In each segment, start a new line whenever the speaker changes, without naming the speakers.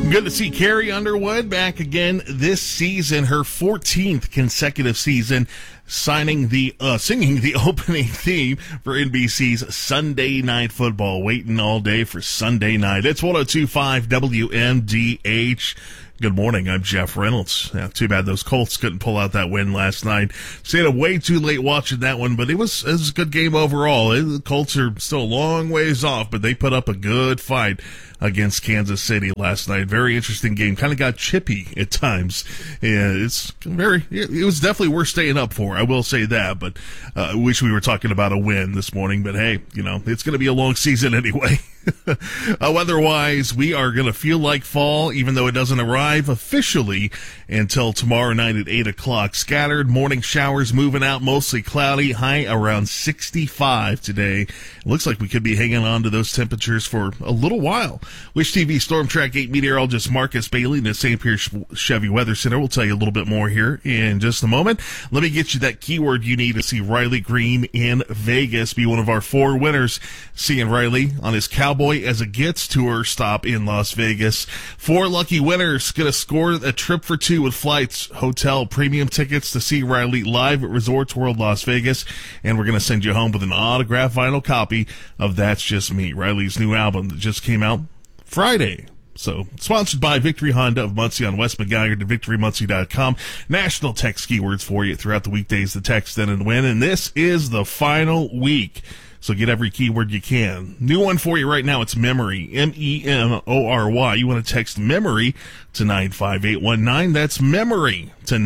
Good to see Carrie Underwood back again this season, her 14th consecutive season, singing the opening theme for NBC's Sunday Night Football. Waiting all day for Sunday night. It's 102.5 WMDH. Good morning, I'm Jeff Reynolds. Too bad those Colts couldn't pull out that win last night. Stayed up way too late watching that one, but it was a good game overall. The Colts are still a long ways off, but they put up a good fight against Kansas City last night. Very interesting game. Kind of got chippy at times. Yeah, it was definitely worth staying up for. I will say that, but I wish we were talking about a win this morning. But hey, it's going to be a long season anyway. Weather-wise, we are going to feel like fall, even though it doesn't arrive officially until tomorrow night at 8 o'clock. Scattered morning showers moving out, mostly cloudy, high around 65 today. It looks like we could be hanging on to those temperatures for a little while. Wish TV Storm Track 8 meteorologist Marcus Bailey in the St. Pierce Chevy Weather Center will tell you a little bit more here in just a moment. Let me get you that keyword you need to see Riley Green in Vegas be one of our 4 winners. Seeing Riley on his Cowboy as a Gets tour stop in Las Vegas. 4 lucky winners going to score a trip for 2 with flights, hotel, premium tickets to see Riley live at Resorts World Las Vegas. And we're going to send you home with an autographed vinyl copy of That's Just Me, Riley's new album that just came out Friday. So, sponsored by Victory Honda of Muncie on West McGuire to victorymuncie.com. National text keywords for you throughout the weekdays to text in and win. And this is the final week. So get every keyword you can. New one for you right now. It's memory. MEMORY. You want to text memory to 95819. That's memory to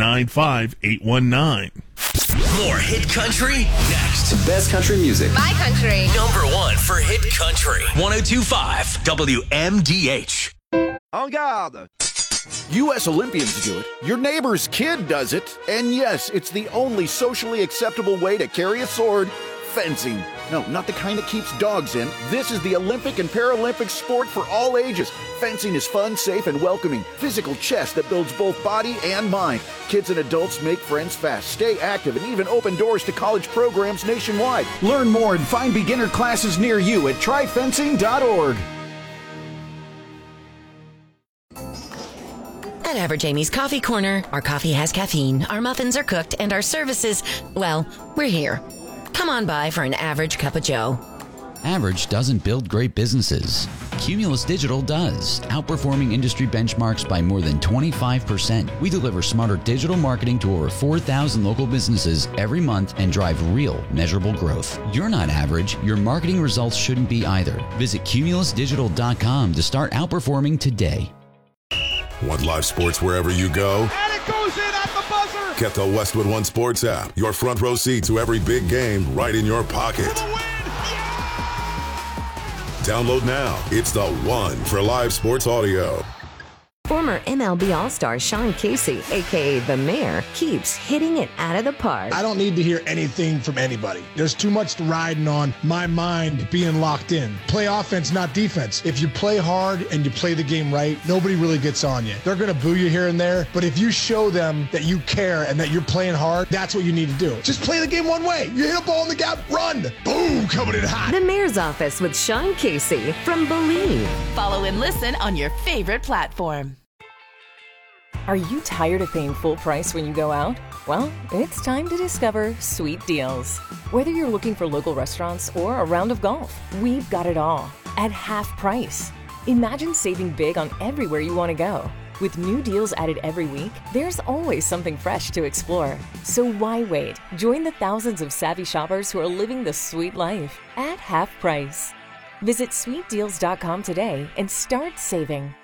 95819.
More hit country next.
The best country music.
My country.
Number 1 for hit country. 102.5 WMDH.
En garde. U.S. Olympians do it. Your neighbor's kid does it. And yes, it's the only socially acceptable way to carry a sword. Fencing. No, not the kind that keeps dogs in. This is the Olympic and Paralympic sport for all ages. Fencing is fun, safe, and welcoming. Physical chess that builds both body and mind. Kids and adults make friends fast, stay active, and even open doors to college programs nationwide. Learn more and find beginner classes near you at tryfencing.org.
At Average Amy's Coffee Corner, our coffee has caffeine, our muffins are cooked, and our services, well, we're here. Come on by for an average cup of joe.
Average doesn't build great businesses. Cumulus Digital does, outperforming industry benchmarks by more than 25%. We deliver smarter digital marketing to over 4,000 local businesses every month and drive real, measurable growth. You're not average. Your marketing results shouldn't be either. Visit cumulusdigital.com to start outperforming today.
Want live sports wherever you go?
And it goes in at the buzzer!
Get the Westwood One Sports app. Your front row seat to every big game right in your pocket.
For the win!
Download now. It's the one for live sports audio.
Former MLB All-Star Sean Casey, a.k.a. The Mayor, keeps hitting it out of the park.
I don't need to hear anything from anybody. There's too much riding on my mind being locked in. Play offense, not defense. If you play hard and you play the game right, nobody really gets on you. They're going to boo you here and there, but if you show them that you care and that you're playing hard, that's what you need to do. Just play the game one way. You hit a ball in the gap, run. Boom, coming in hot.
The Mayor's Office with Sean Casey from Believe.
Follow and listen on your favorite platform.
Are you tired of paying full price when you go out? Well, it's time to discover Sweet Deals. Whether you're looking for local restaurants or a round of golf, we've got it all at half price. Imagine saving big on everywhere you want to go. With new deals added every week, there's always something fresh to explore. So why wait? Join the thousands of savvy shoppers who are living the sweet life at half price. Visit sweetdeals.com today and start saving.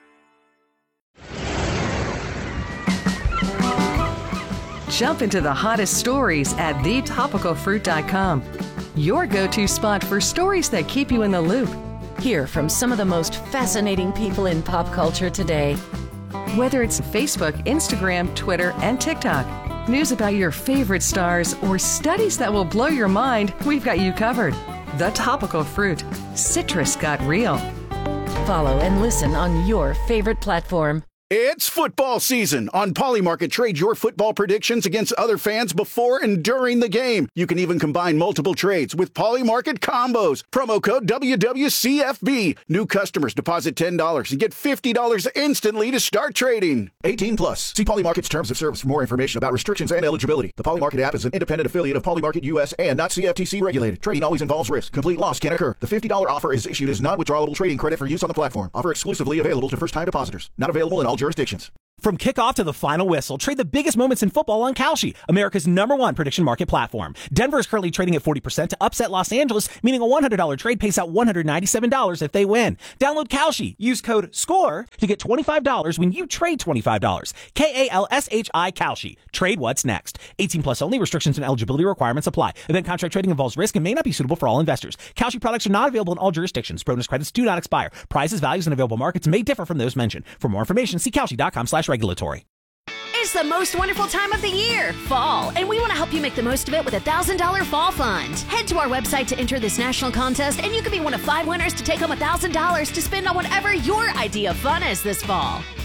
Jump into the hottest stories at thetopicalfruit.com. Your go-to spot for stories that keep you in the loop.
Hear from some of the most fascinating people in pop culture today.
Whether it's Facebook, Instagram, Twitter, and TikTok, news about your favorite stars, or studies that will blow your mind, we've got you covered. The Topical Fruit. Citrus got real.
Follow and listen on your favorite platform.
It's football season. On Polymarket, trade your football predictions against other fans before and during the game. You can even combine multiple trades with Polymarket combos. Promo code WWCFB. New customers deposit $10 and get $50 instantly to start trading.
18 plus. See Polymarket's terms of service for more information about restrictions and eligibility. The Polymarket app is an independent affiliate of Polymarket US and not CFTC regulated. Trading always involves risk. Complete loss can occur. The $50 offer is issued as non-withdrawable trading credit for use on the platform. Offer exclusively available to first-time depositors. Not available in all jurisdictions.
From kickoff to the final whistle, trade the biggest moments in football on Kalshi, America's #1 prediction market platform. Denver is currently trading at 40% to upset Los Angeles, meaning a $100 trade pays out $197 if they win. Download Kalshi. Use code SCORE to get $25 when you trade $25. KALSHI Kalshi. Trade what's next. 18 plus only. Restrictions and eligibility requirements apply. Event contract trading involves risk and may not be suitable for all investors. Kalshi products are not available in all jurisdictions. Bonus credits do not expire. Prices, values, and available markets may differ from those mentioned. For more information, see Kalshi.com/regulatory.
It's the most wonderful time of the year, fall, and we want to help you make the most of it with a $1,000 fall fund. Head to our website to enter this national contest, and you could be one of 5 winners to take home $1,000 to spend on whatever your idea of fun is this fall.